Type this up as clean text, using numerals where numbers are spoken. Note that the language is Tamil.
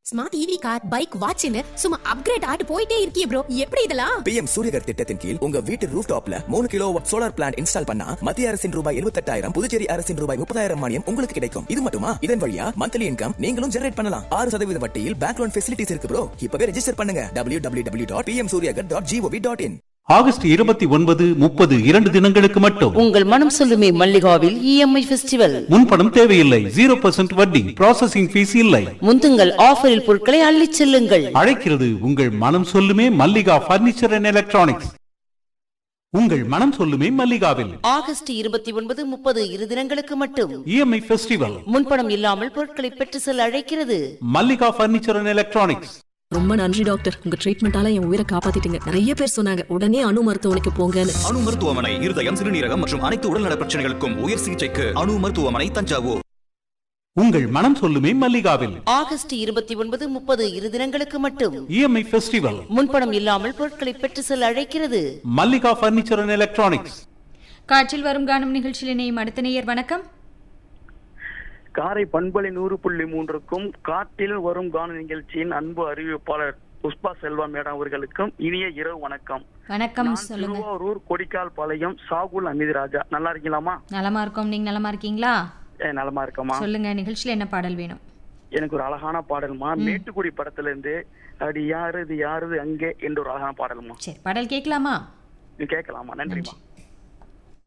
ஸ்மார்ட் ஈவி கார் பைக் வாட்ச்னு சும்மா அப்கிரேட் ஆட்டு போயிட்டே இருக்கீ ப்ரோ. எப்படி இதெல்லாம்? பிஎம் சூரியகர் திட்டத்தின் கீழ் உங்க வீட்டு ரூஃப் டாப்ல 3 கிலோவாட் சோலார் பிளான்ட் இன்ஸ்டால் பண்ணா மத்திய அரசின் ரூபாய் 78,000 புதுச்சேரி அரசின் ரூபாய் 30,000 மானியம் உங்களுக்கு கிடைக்கும். இது மட்டுமா, இதன் வழியா மந்த்லி இன்கம் நீங்களும் ஜெனரேட் பண்ணலாம். 6% வட்டியில் பேங்க் லோன் ஃபெசிலிட்டிஸ் இருக்கு ப்ரோ. இப்பவே ரெஜிஸ்டர் பண்ணுங்க www.pmsuryagar.gov.in. ஆகஸ்ட் 29, 30 2 தினங்களுக்கு மட்டும் உங்கள் மனம் சொல்லுமே மல்லிகாவில் இஎம்ஐ ஃபெஸ்டிவல். முன்பணம் தேவையில்லை, 0% வட்டி, ப்ராசஸிங் ஃபீஸ் இல்லை. முந்துங்கள் ஆஃபரில் பொருட்களை அள்ளிச் செல்லுங்கள். அழைக்கிறது உங்கள் மனம் சொல்லுமே மல்லிகா பர்னிச்சர் அண்ட் எலக்ட்ரானிக்ஸ். உங்கள் மனம் சொல்லுமே மல்லிகாவில் ஆகஸ்ட் 29, 30 2 தினங்களுக்கு மட்டும் இஎம்ஐ ஃபெஸ்டிவல். முன்பணம் இல்லாமல் பொருட்களை பெற்று செல்ல அழைக்கிறது மல்லிகா பர்னிச்சர் அண்ட் எலக்ட்ரானிக்ஸ். ரொம்ப நன்றி டாக்டர், உங்க ட்ரீட்மெண்டால என் உயிரை காப்பாத்திட்டீங்க. நிறைய பேர் சொன்னாங்க உடனே அணு மருத்துவமனைக்கு போங்கன்னு. அணு மருத்துவமனை இருதயம், சிறுநீரகம் மற்றும் அனைத்து உடல்நல பிரச்சனைகளுக்கும் உயர் சிகிச்சைக்கு அணு மருத்துவமனை, தஞ்சாவூர். உங்கள் மனம் சொல்லுமே மல்லிகாவில் ஆகஸ்ட் 29, 30 2 தினங்களுக்கு மட்டும் இஎம்ஐ ஃபெஸ்டிவல். முன்பணம் இல்லாமல் பொருட்களை பெற்று செல்ல அழைக்கிறது மல்லிகா பர்னிச்சர் அண்ட் எலக்ட்ரானிக்ஸ். காற்றில் வரும் காணும் நிகழ்ச்சியில் இணையும் அடுத்த நேயர். வணக்கம். காரை பண்பலை 100.3க்கும் காட்டில் வரும் கான நிகழ்ச்சியின் அன்பு அறிவிப்பாளர் புஷ்பா செல்வா மேடம் அவர்களுக்கும் இனிய இரவு வணக்கம். வணக்கம். சொல்லுங்க. திருவாரூர் கொடிக்கால் பாளையம் சாகுல் அமித்ராஜா. நல்லா இருக்கீங்களாமா? நலமா இருக்கோம், நீங்க நலமா இருக்கீங்களா? நலமா இருக்கமா. சொல்லுங்க, நிகழ்ச்சியில என்ன பாடல் வேணும்? எனக்கு ஒரு அழகான பாடல்மா, மேட்டுக்குடி படத்துல இருந்து அடி யாருது யாருது அங்கே என்ற ஒரு அழகான பாடல்மா. சரி, பாடல் கேட்கலாமா? கேட்கலாமா. நன்றிமா.